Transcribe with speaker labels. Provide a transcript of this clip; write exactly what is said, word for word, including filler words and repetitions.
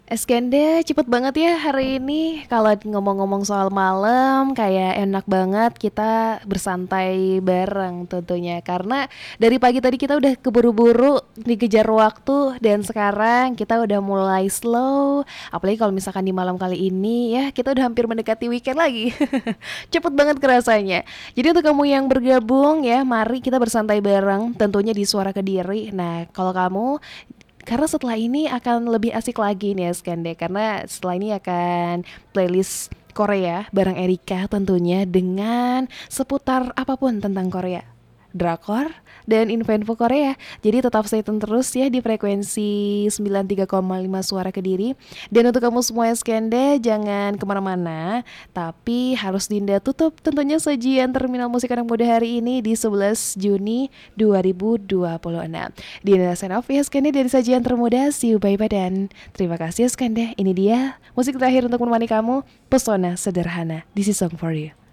Speaker 1: Eskende cepet banget ya hari ini. Kalau ngomong-ngomong soal malam, kayak enak banget kita bersantai bareng tentunya. Karena dari pagi tadi kita udah keburu-buru dikejar waktu dan sekarang kita udah mulai slow. Apalagi kalau misalkan di malam kali ini ya kita udah hampir mendekati weekend lagi. Cepet banget kerasanya. Jadi untuk kamu yang bergabung ya, mari kita bersantai bareng tentunya di Suara Kediri. Nah, kalau kamu karena setelah ini akan lebih asik lagi nih ya Skande. Karena setelah ini akan playlist Korea bareng Erika tentunya dengan seputar apapun tentang Korea, drakor, dan info-info Korea. Jadi tetap stay tune terus ya di frekuensi sembilan puluh tiga koma lima Suara Kediri. Dan untuk kamu semua yang Skende, jangan kemana-mana, tapi harus Dinda tutup tentunya sajian Terminal Musik Anak Muda hari ini di sebelas Juni dua ribu dua puluh enam. Dinda sign off ya Skende dari sajian termuda. See you bye bye dan terima kasih ya Skende. Ini dia musik terakhir untuk menemani kamu, Pesona Sederhana. This is song for you.